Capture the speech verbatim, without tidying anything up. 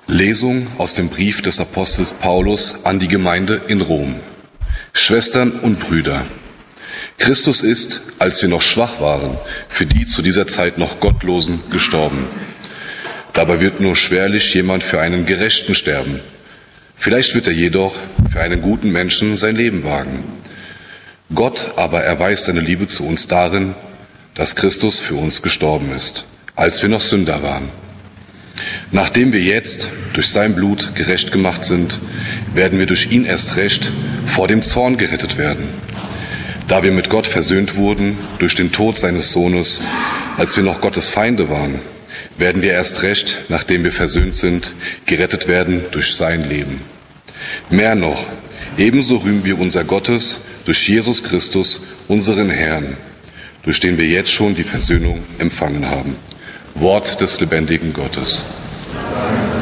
Lesung aus dem Brief des Apostels Paulus an die Gemeinde in Rom. Schwestern und Brüder, Christus ist, als wir noch schwach waren, für die zu dieser Zeit noch Gottlosen gestorben. Dabei wird nur schwerlich jemand für einen Gerechten sterben. Vielleicht wird er jedoch für einen guten Menschen sein Leben wagen. Gott aber erweist seine Liebe zu uns darin, dass Christus für uns gestorben ist, als wir noch Sünder waren. Nachdem wir jetzt durch sein Blut gerecht gemacht sind, werden wir durch ihn erst recht vor dem Zorn gerettet werden. Da wir mit Gott versöhnt wurden durch den Tod seines Sohnes, als wir noch Gottes Feinde waren, werden wir erst recht, nachdem wir versöhnt sind, gerettet werden durch sein Leben. Mehr noch, ebenso rühmen wir unser Gottes durch Jesus Christus, unseren Herrn, durch den wir jetzt schon die Versöhnung empfangen haben. Wort des lebendigen Gottes.